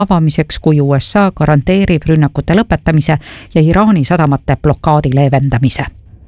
avamiseks, kui USA garanteerib rünnakute lõpetamise ja Iraani sadamate blokaadi leevendamise.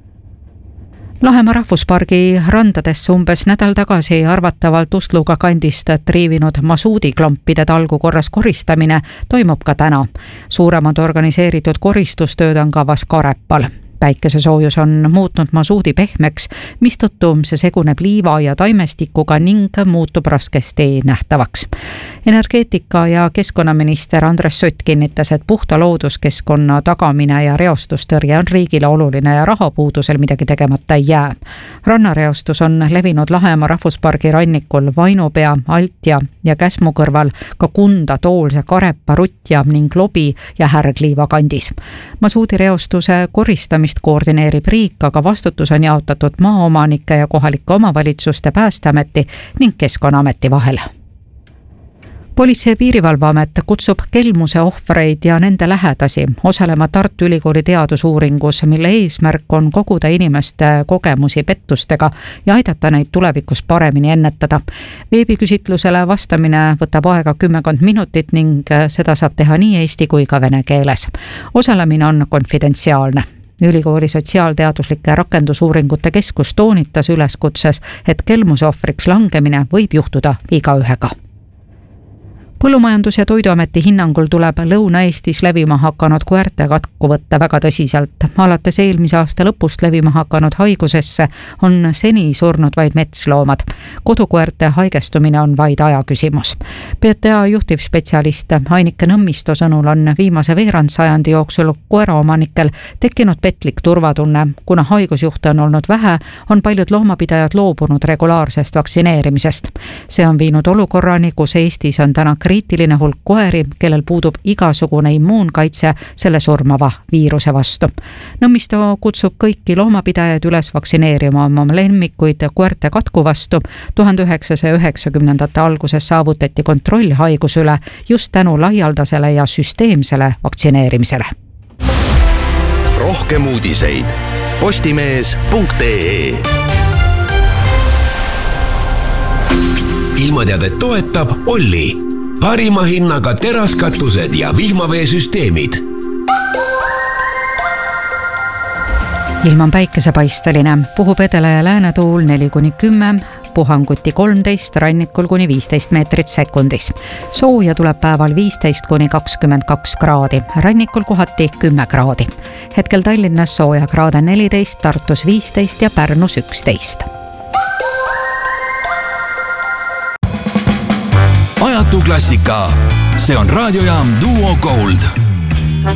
Lahemaa rahvuspargi randadesse umbes nädal tagasi arvatavalt Ustluga kandist triivinud masuudiklompide talgu korras koristamine toimub ka täna. Suuremad organiseeritud koristustööd on kavas Karepal. Päikesesoojus on muutnud masuudi pehmeks, mistõttu see seguneb liiva ja taimestikuga ning muutub raskesti nähtavaks. Energeetika- ja keskkonnaminister Andres Sutt kinnitas, et puhta looduskeskkonna tagamine ja reostustõrje on riigile oluline ja rahapuudusel midagi tegemata ei jää. Rannareostus on levinud Lahemaa rahvuspargi rannikul Vainupea, Altja ja Käsmu kõrval ka Kunda, Toolse, Karepa, Rutja ning Lobi ja Härgliiva kandis. Masuudi reostuse koristamist koordineerib riik, aga vastutus on jaotatud maaomanike ja kohalike omavalitsuste, Päästeameti ning Keskkonnaameti vahel. Politsei- ja Piirivalveamet kutsub kelmuse ohvreid ja nende lähedasi osalema Tartu Ülikooli teadusuuringus, mille eesmärk on koguda inimeste kogemusi pettustega ja aidata neid tulevikus paremini ennetada. Veebiküsitlusele vastamine võtab aega 10 minutit ning seda saab teha nii eesti kui ka vene keeles. Osalemine on konfidentsiaalne. Ülikooli sotsiaalteaduslike rakendusuuringute keskus toonitas üleskutses, et kelmuse ohvriks langemine võib juhtuda igaühega. Põllumajandus- ja Toiduameti hinnangul tuleb Lõuna-Eestis levima hakanud koerte katku võtta väga tõsiselt. Alates eelmise aasta lõpust levima hakanud haigusesse on seni surnud vaid metsloomad. Kodukoerte haigestumine on vaid aja küsimus. PTA juhtivspetsialist Ainike Nõmmisto sõnul on viimase veerandsajandi jooksul koeraomanikel tekkinud petlik turvatunne. Kuna haigusjuhte on olnud vähe, on paljud loomapidajad loobunud regulaarsest vaktsineerimisest. See on viinud olukorrani, kus Eestis on täna kriitiline hulk koeri, kellel puudub igasugune immuunkaitse selle surmava viiruse vastu. Nõmmisto kutsub kõiki loomapidajaid üles vaktsineerima oma lemmikuid koerte katku vastu. 1990. alguses saavutati kontroll haiguse üle just tänu laialdasele ja süsteemsele vaktsineerimisele. Rohkem uudiseid postimees.ee. Ilmateadet toetab Olli. Parima hinnaga teraskatused ja vihmaveesüsteemid. Ilm on päikesepaisteline, puhub edela- ja läänetuul 4-10, puhanguti 13, rannikul kuni 15 meetrit sekundis. Sooja tuleb päeval 15-22 kraadi, rannikul kohati 10 kraadi. Hetkel Tallinnas sooja kraade 14, Tartus 15 ja Pärnus 11. Ajatu klassika. See on raadiojaam Duo Gold.